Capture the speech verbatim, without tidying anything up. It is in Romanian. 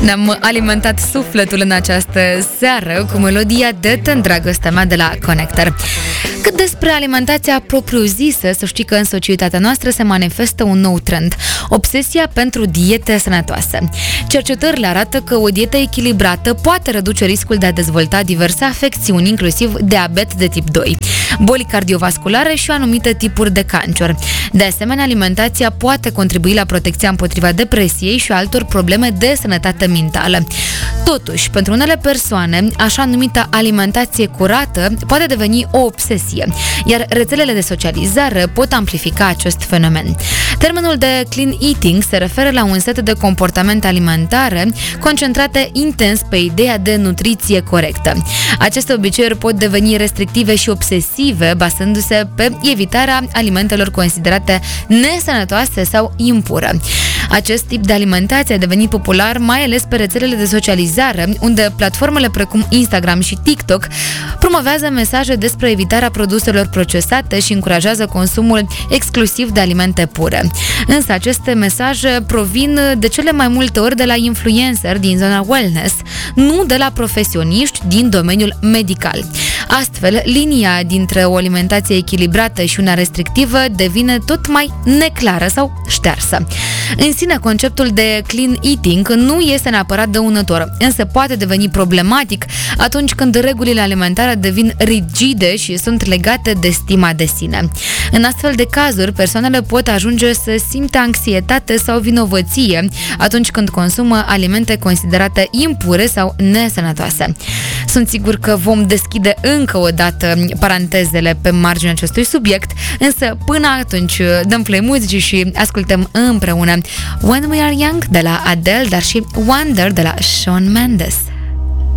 Ne-am alimentat sufletul în această seară cu melodia Dă-te-n dragostea mea de la Connector. Cât despre alimentația propriu-zisă, să știi că în societatea noastră se manifestă un nou trend, obsesia pentru diete sănătoase. Cercetările arată că o dietă echilibrată poate reduce riscul de a dezvolta diverse afecțiuni, inclusiv diabet de tip doi, boli cardiovasculare și anumite tipuri de cancer. De asemenea, alimentația poate contribui la protecția împotriva depresiei și altor probleme de sănătate mentală. Totuși, pentru unele persoane, așa numită alimentație curată poate deveni o obsesie, iar rețelele de socializare pot amplifica acest fenomen. Termenul de clean eating se referă la un set de comportamente alimentare concentrate intens pe ideea de nutriție corectă. Aceste obiceiuri pot deveni restrictive și obsesive, bazându-se pe evitarea alimentelor considerate nesănătoase sau impure. Acest tip de alimentație a devenit popular mai ales pe rețelele de socializare, unde platformele precum Instagram și TikTok promovează mesaje despre evitarea produselor procesate și încurajează consumul exclusiv de alimente pure. Însă aceste mesaje provin de cele mai multe ori de la influenceri din zona wellness, nu de la profesioniști din domeniul medical. Astfel, linia dintre o alimentație echilibrată și una restrictivă devine tot mai neclară sau ștearsă. În sine, conceptul de clean eating nu este neapărat dăunător, însă poate deveni problematic atunci când regulile alimentare devin rigide și sunt legate de stima de sine. În astfel de cazuri, persoanele pot ajunge să simtă anxietate sau vinovăție atunci când consumă alimente considerate impure sau nesănătoase. Sunt sigur că vom deschide încă o dată parantezele pe marginea acestui subiect, însă până atunci dăm play muzicii și ascultăm împreună When We Are Young de la Adele, dar și Wonder de la Shawn Mendes.